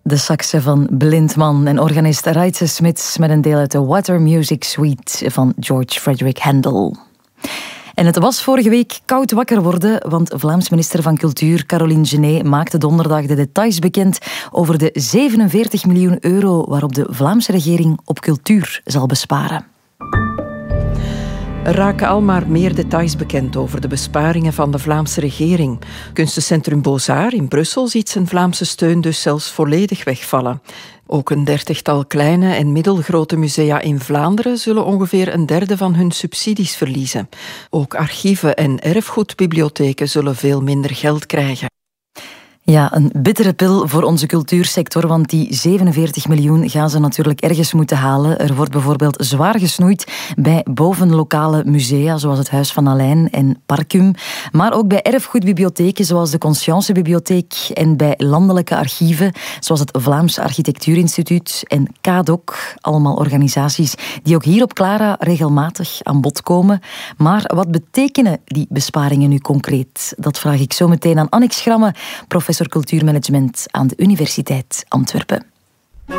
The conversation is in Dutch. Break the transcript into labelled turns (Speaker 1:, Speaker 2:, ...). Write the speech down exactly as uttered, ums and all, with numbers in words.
Speaker 1: De saxen van Blindman en organist Reitze Smits met een deel uit de Water Music Suite van George Frederick Handel. En het was vorige week koud wakker worden, want Vlaams minister van Cultuur Caroline Genet maakte donderdag de details bekend over de zevenenveertig miljoen euro waarop de Vlaamse regering op cultuur zal besparen.
Speaker 2: Er raken al maar meer details bekend over de besparingen van de Vlaamse regering. Kunstencentrum Beaux-Arts in Brussel ziet zijn Vlaamse steun dus zelfs volledig wegvallen. Ook een dertigtal kleine en middelgrote musea in Vlaanderen zullen ongeveer een derde van hun subsidies verliezen. Ook archieven en erfgoedbibliotheken zullen veel minder geld krijgen.
Speaker 1: Ja, een bittere pil voor onze cultuursector, want die zevenenveertig miljoen gaan ze natuurlijk ergens moeten halen. Er wordt bijvoorbeeld zwaar gesnoeid bij bovenlokale musea, zoals het Huis van Alijn en Parcum, maar ook bij erfgoedbibliotheken, zoals de Conscience-bibliotheek, en bij landelijke archieven, zoals het Vlaams Architectuurinstituut en K A D O C, allemaal organisaties die ook hier op Clara regelmatig aan bod komen. Maar wat betekenen die besparingen nu concreet? Dat vraag ik zo meteen aan Annick Schramme, professor cultuurmanagement aan de Universiteit Antwerpen.